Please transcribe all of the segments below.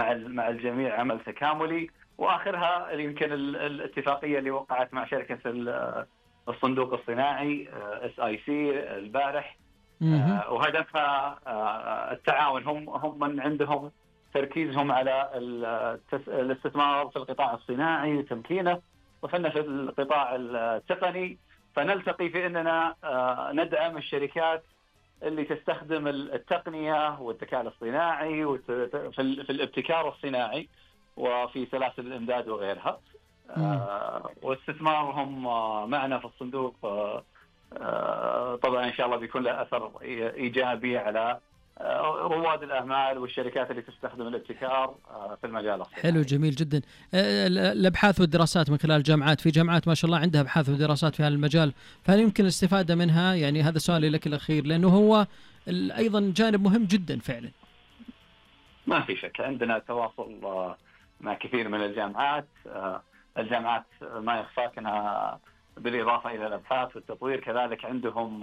مع الجميع عمل تكاملي، وآخرها يمكن الاتفاقية اللي وقعت مع شركة الصندوق الصناعي SIC البارح، وهدفها التعاون. هم من عندهم تركيزهم على الاستثمار في القطاع الصناعي وتمكينه، وفنا في القطاع التقني، فنلتقي في أننا ندعم الشركات اللي تستخدم التقنية والذكاء الاصطناعي في الابتكار الصناعي وفي سلاسل الإمداد وغيرها. واستثمارهم معنا في الصندوق طبعا إن شاء الله بيكون له أثر إيجابي على رواد الأعمال والشركات اللي تستخدم الابتكار في المجال الصناعي. حلو، جميل جدا. الأبحاث والدراسات من خلال الجامعات، في جامعات ما شاء الله عندها أبحاث ودراسات في هذا المجال، فهل يمكن الاستفادة منها؟ يعني هذا سؤالي لك الأخير، لأنه هو أيضا جانب مهم جدا فعلا. ما في شك عندنا تواصل مع كثير من الجامعات. الجامعات ما يخفاك أنها بالإضافة إلى الأبحاث والتطوير كذلك عندهم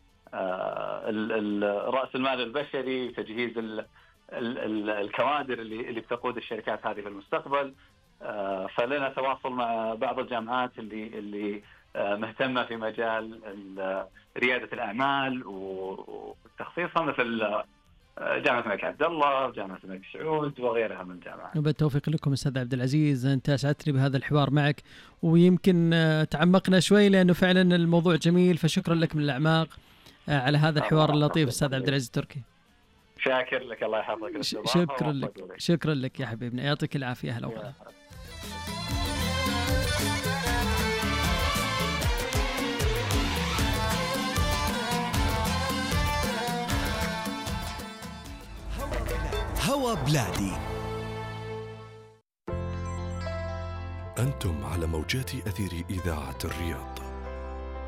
رأس المال البشري، تجهيز الكوادر اللي بتقود الشركات هذه في المستقبل. فلنا تواصل مع بعض الجامعات اللي مهتمة في مجال ريادة الأعمال وتخصيصها، مثل جامعة الملك عبد الله، جامعة الملك سعود وغيرها من الجامعات. بالتوفيق لكم أستاذ عبد العزيز، أنت أسعدتني بهذا الحوار معك، ويمكن تعمقنا شوي لأنه فعلا الموضوع جميل، فشكرا لك من الأعماق على هذا الحوار اللطيف أستاذ عبد العزيز التركي. شاكر لك، الله يحفظك. شكرا لك يا حبيبنا، يعطيك العافية. أهلا وسهلا. هوا بلادي. أنتم على موجات أثير إذاعة الرياض.